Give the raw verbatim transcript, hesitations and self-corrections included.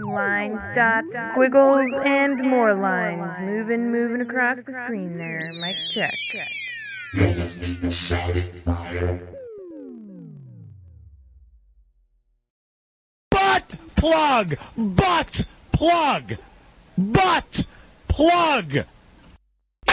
Lines, dots, squiggles, and more lines. Moving, moving across the screen there. Mic check. You're listening to Shouting Fire. Butt plug! Butt plug! Butt plug!